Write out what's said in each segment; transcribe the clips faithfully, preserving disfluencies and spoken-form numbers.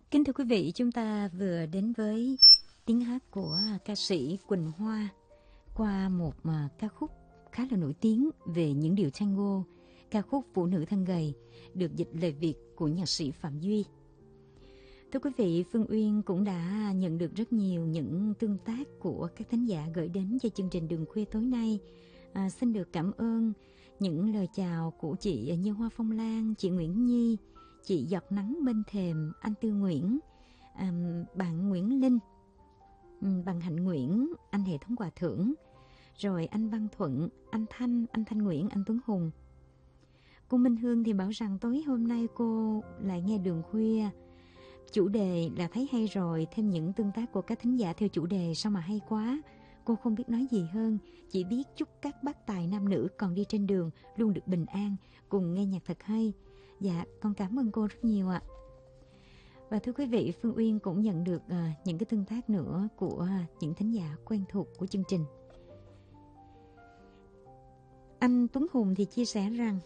Kính thưa quý vị, chúng ta vừa đến với tiếng hát của ca sĩ Quỳnh Hoa qua một mà ca khúc khá là nổi tiếng về những điệu tango, ca khúc Phụ nữ thân gầy, được dịch lời Việt của nhạc sĩ Phạm Duy. Thưa quý vị, Phương Uyên cũng đã nhận được rất nhiều những tương tác của các thính giả gửi đến cho chương trình Đường Khuya tối nay. À, xin được cảm ơn những lời chào của chị Như Hoa Phong Lan, chị Nguyễn Nhi, chị Giọt Nắng Bên Thềm, anh Tư Nguyễn, à, bạn Nguyễn Linh, bạn Hạnh Nguyễn, anh Hệ Thống Quà Thưởng, rồi anh Văn Thuận, anh Thanh, anh Thanh Nguyễn, anh Tuấn Hùng. Cô Minh Hương thì bảo rằng tối hôm nay cô lại nghe Đường Khuya. Chủ đề là thấy hay rồi, thêm những tương tác của các thính giả theo chủ đề sao mà hay quá. Cô không biết nói gì hơn, chỉ biết chúc các bác tài nam nữ còn đi trên đường luôn được bình an, cùng nghe nhạc thật hay. Dạ, con cảm ơn cô rất nhiều ạ. Và thưa quý vị, Phương Uyên cũng nhận được uh, những cái tương tác nữa của uh, những thính giả quen thuộc của chương trình. Anh Tuấn Hùng thì chia sẻ rằng: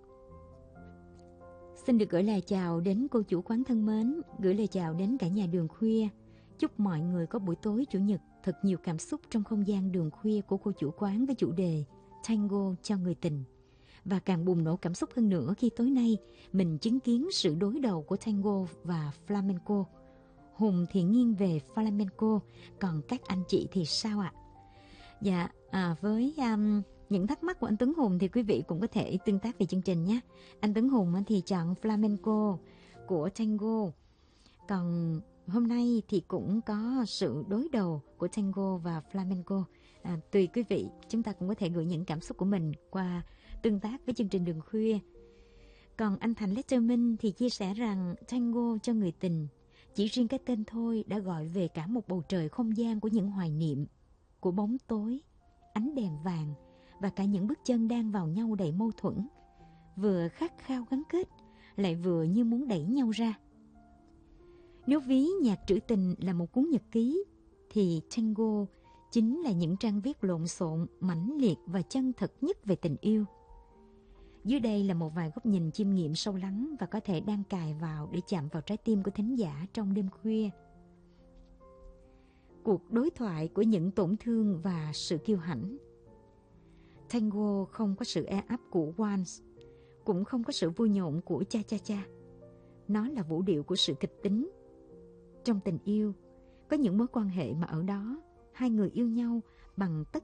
xin được gửi lời chào đến cô chủ quán thân mến, gửi lời chào đến cả nhà Đường Khuya. Chúc mọi người có buổi tối Chủ nhật thật nhiều cảm xúc trong không gian Đường Khuya của cô chủ quán với chủ đề Tango cho người tình. Và càng bùng nổ cảm xúc hơn nữa khi tối nay mình chứng kiến sự đối đầu của tango và flamenco. Hùng thì nghiêng về flamenco, còn các anh chị thì sao ạ? Dạ, à, với um, những thắc mắc của anh Tuấn Hùng thì quý vị cũng có thể tương tác về chương trình nhé. Anh Tuấn Hùng thì chọn flamenco của tango. Còn hôm nay thì cũng có sự đối đầu của tango và flamenco. À, tùy quý vị, chúng ta cũng có thể gửi những cảm xúc của mình qua tương tác với chương trình Đường Khuya. Còn anh Thành Letterman thì chia sẻ rằng tango cho người tình, chỉ riêng cái tên thôi đã gọi về cả một bầu trời không gian của những hoài niệm, của bóng tối, ánh đèn vàng và cả những bước chân đang vào nhau đầy mâu thuẫn, vừa khát khao gắn kết, lại vừa như muốn đẩy nhau ra. Nếu ví nhạc trữ tình là một cuốn nhật ký, thì tango chính là những trang viết lộn xộn, mãnh liệt và chân thật nhất về tình yêu. Dưới đây là một vài góc nhìn chiêm nghiệm sâu lắng và có thể đang cài vào để chạm vào trái tim của thính giả trong đêm khuya. Cuộc đối thoại của những tổn thương và sự kiêu hãnh. Tango không có sự e ấp của waltz, cũng không có sự vui nhộn của cha cha cha. Nó là vũ điệu của sự kịch tính. Trong tình yêu, có những mối quan hệ mà ở đó hai người yêu nhau bằng tất